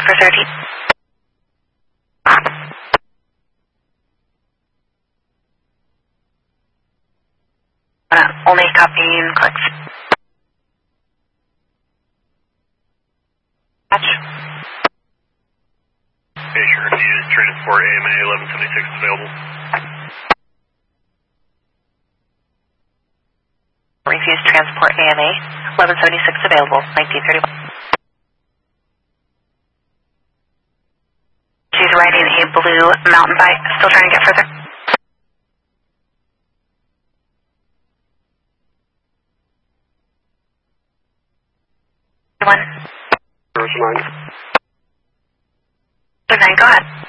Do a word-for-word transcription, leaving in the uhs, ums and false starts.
for thirty. Uh, only copying clicks. Patch. Okay, sure. Refuse transport A M A eleven seventy-six is available. Refuse transport A M A eleven seventy-six available, nineteen thirty-one. She's riding a blue mountain bike, still trying to get further. One. First line. Nine, go ahead.